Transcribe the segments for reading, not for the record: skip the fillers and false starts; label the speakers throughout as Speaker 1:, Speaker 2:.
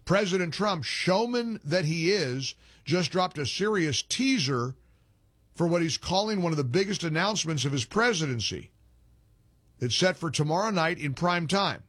Speaker 1: President Trump, showman that he is, just dropped a serious teaser for what he's calling one of the biggest announcements of his presidency. It's set for tomorrow night in prime time.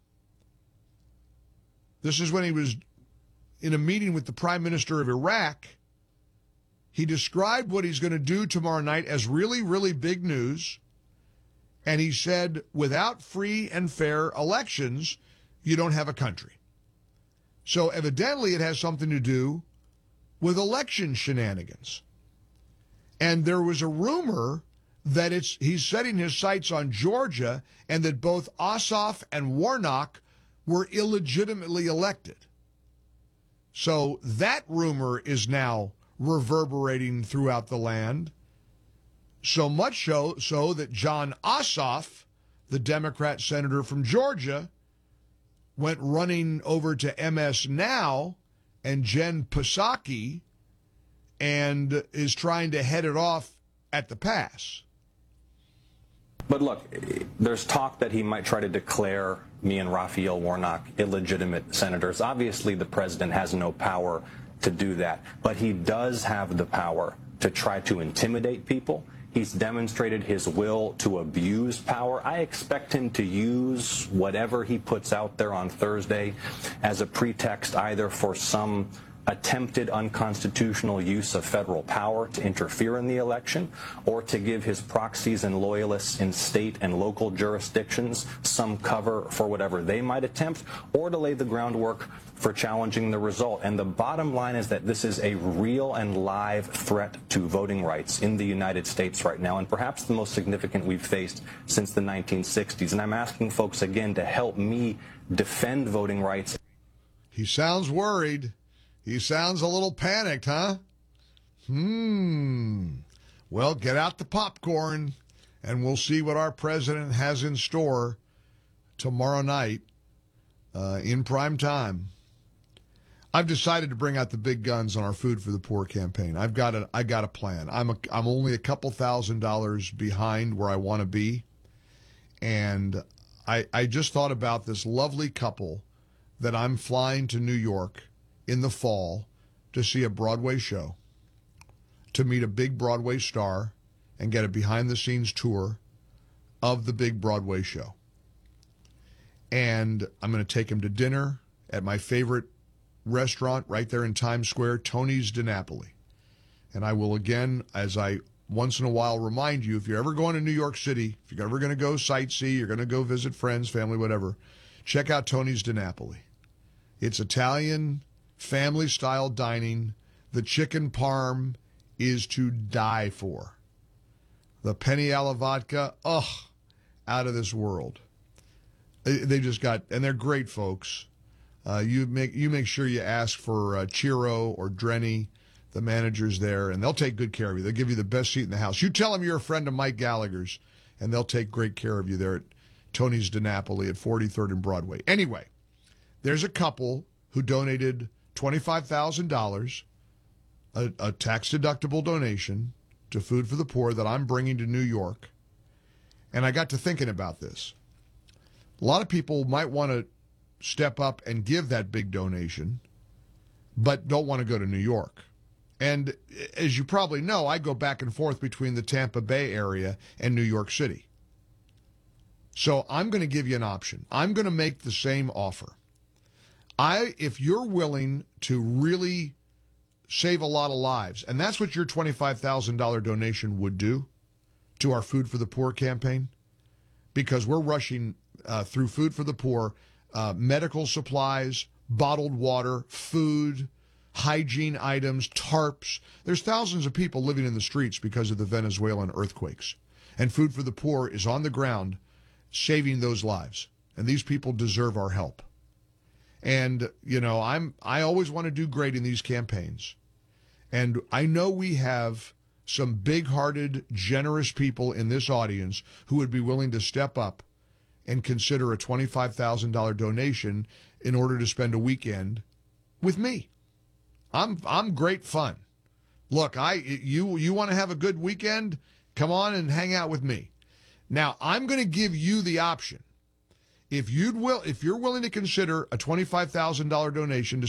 Speaker 1: This is when he was in a meeting with the Prime Minister of Iraq. He described what he's going to do tomorrow night as really, really big news. And he said, without free and fair elections, you don't have a country. So evidently it has something to do with election shenanigans. And there was a rumor that he's setting his sights on Georgia and that both Ossoff and Warnock were illegitimately elected. So that rumor is now reverberating throughout the land. So much so that Jon Ossoff, the Democrat senator from Georgia, went running over to MS Now and Jen Psaki and is trying to head it off at the pass.
Speaker 2: But look, there's talk that he might try to declare me and Raphael Warnock illegitimate senators. Obviously, the president has no power to do that, but he does have the power to try to intimidate people. He's demonstrated his will to abuse power. I expect him to use whatever he puts out there on Thursday as a pretext either for some attempted unconstitutional use of federal power to interfere in the election, or to give his proxies and loyalists in state and local jurisdictions some cover for whatever they might attempt, or to lay the groundwork for challenging the result. And the bottom line is that this is a real and live threat to voting rights in the United States right now, and perhaps the most significant we've faced since the 1960s. And I'm asking folks again to help me defend voting rights.
Speaker 1: He sounds worried. He sounds a little panicked, huh? Well, get out the popcorn, and we'll see what our president has in store tomorrow night in prime time. I've decided to bring out the big guns on our Food for the Poor campaign. I got a plan. I'm only a couple $1,000s behind where I want to be, and I just thought about this lovely couple that I'm flying to New York in the fall to see a Broadway show, to meet a big Broadway star and get a behind-the-scenes tour of the big Broadway show. And I'm going to take him to dinner at my favorite restaurant right there in Times Square, Tony's DiNapoli. And I will again, as I once in a while remind you, if you're ever going to New York City, if you're ever going to go sightsee, you're going to go visit friends, family, whatever, check out Tony's DiNapoli. It's Italian, family-style dining. The chicken parm is to die for. The penne alla vodka, out of this world. They just got, and they're great folks. You make sure you ask for Chiro or Drenny, the managers there, and they'll take good care of you. They'll give you the best seat in the house. You tell them you're a friend of Mike Gallagher's, and they'll take great care of you there at Tony's DiNapoli at 43rd and Broadway. Anyway, there's a couple who donated $25,000, a tax-deductible donation to Food for the Poor that I'm bringing to New York. And I got to thinking about this. A lot of people might want to step up and give that big donation, but don't want to go to New York. And as you probably know, I go back and forth between the Tampa Bay area and New York City. So I'm going to give you an option. I'm going to make the same offer. If you're willing to really save a lot of lives, and that's what your $25,000 donation would do to our Food for the Poor campaign, because we're rushing through Food for the Poor, medical supplies, bottled water, food, hygiene items, tarps. There's thousands of people living in the streets because of the Venezuelan earthquakes. And Food for the Poor is on the ground saving those lives. And these people deserve our help. And, you know, I always want to do great in these campaigns. And I know we have some big-hearted, generous people in this audience who would be willing to step up and consider a $25,000 donation in order to spend a weekend with me. I'm great fun. Look, you want to have a good weekend? Come on and hang out with me. Now, I'm going to give you the option. If you're willing to consider a $25,000 donation to